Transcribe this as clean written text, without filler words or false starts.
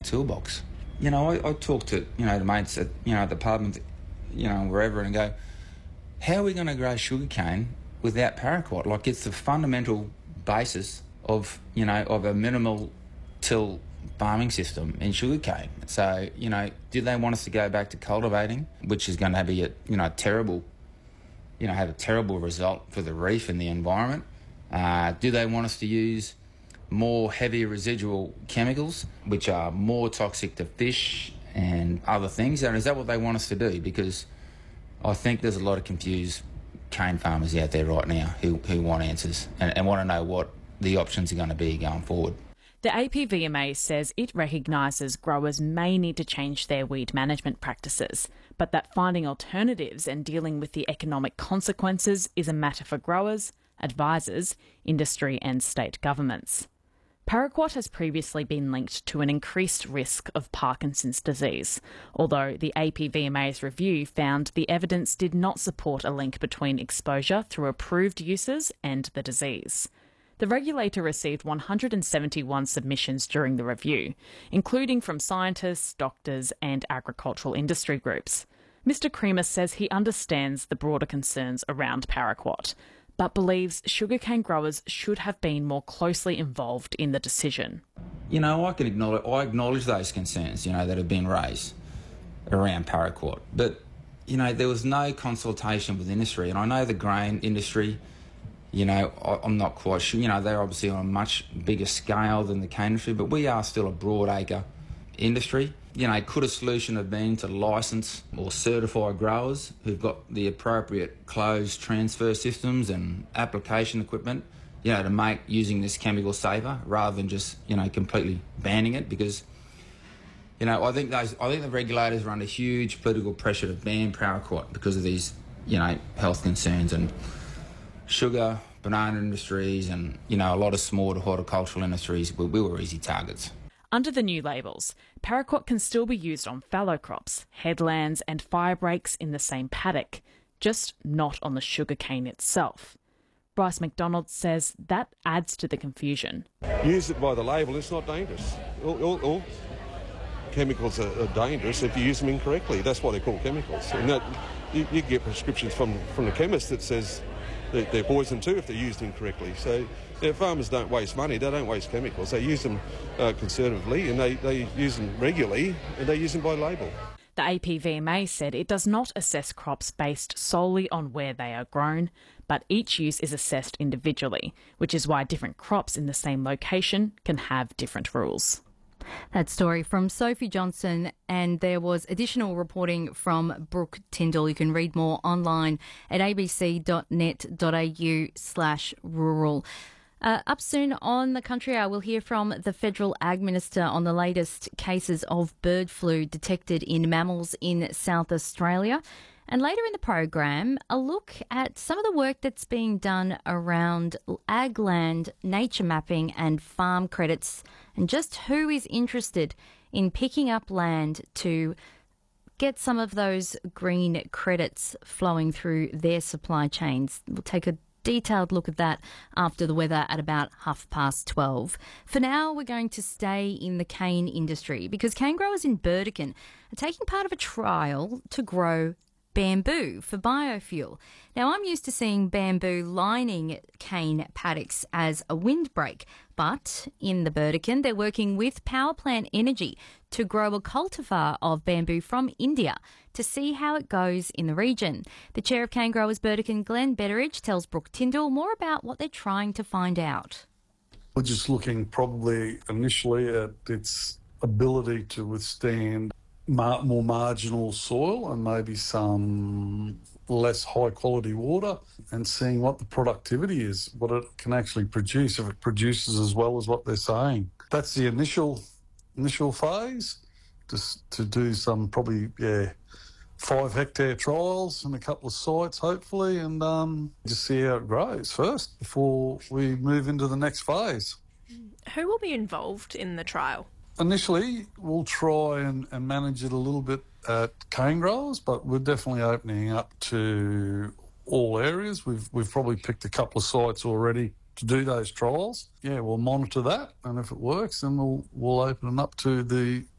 toolbox. You know, I talk to, the mates at, the pub and, wherever and go, how are we going to grow sugarcane without paraquat? Like, it's the fundamental basis of, of a minimal till farming system in sugarcane. So, do they want us to go back to cultivating, which is going to be a terrible, have a terrible result for the reef and the environment? Do they want us to use more heavy residual chemicals, which are more toxic to fish and other things? And is that what they want us to do? Because I think there's a lot of confused cane farmers out there right now who want answers and want to know what the options are going to be going forward. The APVMA says it recognises growers may need to change their weed management practices, but that finding alternatives and dealing with the economic consequences is a matter for growers, advisors, industry and state governments. Paraquat has previously been linked to an increased risk of Parkinson's disease, although the APVMA's review found the evidence did not support a link between exposure through approved uses and the disease. The regulator received 171 submissions during the review, including from scientists, doctors and agricultural industry groups. Mr Creamer says he understands the broader concerns around paraquat, but believes sugarcane growers should have been more closely involved in the decision. I acknowledge those concerns, that have been raised around paraquat. But, there was no consultation with industry. And I know the grain industry, I'm not quite sure. They're obviously on a much bigger scale than the cane industry, but we are still a broad acre industry. Could a solution have been to licence or certify growers who've got the appropriate closed transfer systems and application equipment, to make using this chemical safer rather than just, completely banning it? Because, I think the regulators are under huge political pressure to ban paraquat because of these, health concerns, and sugar, banana industries and, a lot of small horticultural industries, we were easy targets. Under the new labels, paraquat can still be used on fallow crops, headlands and fire breaks in the same paddock, just not on the sugarcane itself. Bryce McDonald says that adds to the confusion. Use it by the label, it's not dangerous. All chemicals are dangerous if you use them incorrectly. That's why they're called chemicals. And that, you get prescriptions from the chemist that says they're poison too if they're used incorrectly. So farmers don't waste money, they don't waste chemicals. They use them conservatively and they use them regularly and they use them by label. The APVMA said it does not assess crops based solely on where they are grown, but each use is assessed individually, which is why different crops in the same location can have different rules. That story from Sophie Johnson, and there was additional reporting from Brooke Tyndall. You can read more online at abc.net.au/rural. Up soon on the Country Hour, we'll hear from the Federal Ag Minister on the latest cases of bird flu detected in mammals in South Australia. And later in the program, a look at some of the work that's being done around ag land, nature mapping and farm credits, and just who is interested in picking up land to get some of those green credits flowing through their supply chains. We'll take a detailed look at that after the weather at about 12:30. For now, we're going to stay in the cane industry because cane growers in Burdekin are taking part of a trial to grow bamboo for biofuel. Now, I'm used to seeing bamboo lining cane paddocks as a windbreak, but in the Burdekin, they're working with Power Plant Energy to grow a cultivar of bamboo from India to see how it goes in the region. The chair of Cane Growers Burdekin, Glenn Betteridge, tells Brooke Tyndall more about what they're trying to find out. We're just looking probably initially at its ability to withstand more marginal soil and maybe some less high quality water, and seeing what the productivity is, what it can actually produce, if it produces as well as what they're saying. That's the initial phase, just to do some probably 5 hectare trials in a couple of sites hopefully, and just see how it grows first before we move into the next phase. Who will be involved in the trial? Initially, we'll try and manage it a little bit at cane growers, but we're definitely opening up to all areas. We've probably picked a couple of sites already to do those trials. Yeah, we'll monitor that, and if it works, then we'll open them up to the